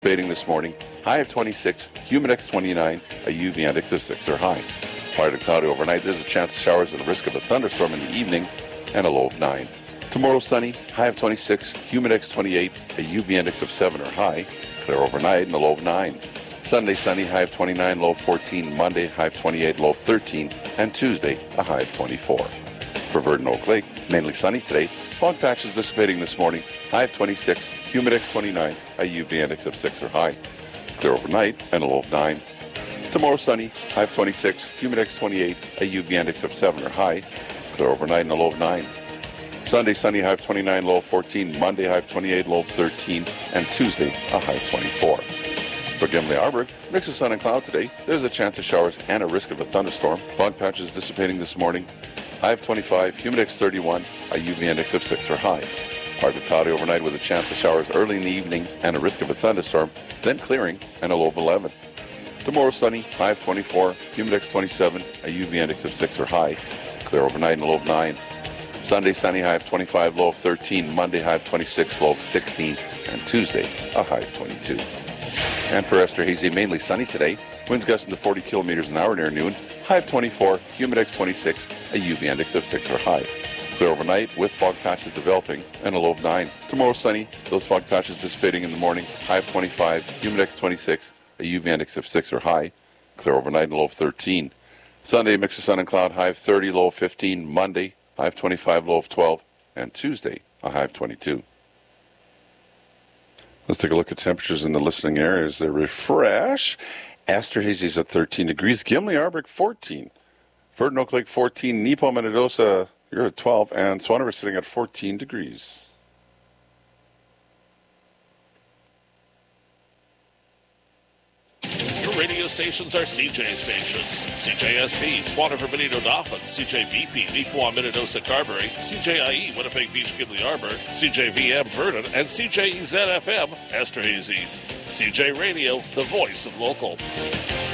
Dissipating this morning, high of 26, humid X 29, a UV index of 6 or high. Partly cloudy overnight, there's a chance of showers and a risk of a thunderstorm in the evening, and a low of 9. Tomorrow sunny, high of 26, humid X 28, a UV index of 7 or high. Clear overnight and a low of 9. Sunday sunny, high of 29, low of 14. Monday, high of 28, low of 13. And Tuesday, a high of 24. For Verdon Oak Lake, mainly sunny today. Fog patches dissipating this morning, high of 26, humid X 29, a UV index of 6 or high. Clear overnight and a low of 9. Tomorrow sunny, high of 26, humid X 28, a UV index of 7 or high. Clear overnight and a low of 9. Sunday sunny, high of 29, low of 14. Monday, high of 28, low of 13. And Tuesday, a high of 24. For Gimli-Arburg, mix of sun and cloud today. There's a chance of showers and a risk of a thunderstorm. Fog patches dissipating this morning. High of 25, humid X 31, a UV index of 6 or high. Partly cloudy overnight with a chance of showers early in the evening and a risk of a thunderstorm, then clearing and a low of 11. Tomorrow sunny, high of 24, humid X 27, a UV index of 6 or high. Clear overnight and a low of 9. Sunday sunny, high of 25, low of 13. Monday high of 26, low of 16. And Tuesday, a high of 22. And for Esterhazy, mainly sunny today. Winds gusting to 40 kilometers an hour near noon. High of 24, humid X 26, a UV index of 6 or high. Clear overnight with fog patches developing and a low of 9. Tomorrow sunny, those fog patches dissipating in the morning. High of 25, humid X 26, a UV index of 6 or high. Clear overnight and a low of 13. Sunday, mix of sun and cloud, high of 30, low of 15. Monday, high of 25, low of 12. And Tuesday, a high of 22. Let's take a look at temperatures in the listening areas. They refresh. Esterhazy's at 13 degrees. Gimli-Arburg, 14. Verdon Oak Lake, 14. Nepo, Minnedosa, you're at 12. And Swan River sitting at 14 degrees. Your radio stations are CJ stations. CJSP, Swan River, Benito, Dauphin. CJBP, Neepawa, Minnedosa, Carberry. CJIE, Winnipeg Beach, Gimli-Arburg. CJVM, Verdon. And CJEZ-FM, Esterhazy. CJ Radio, the voice of local.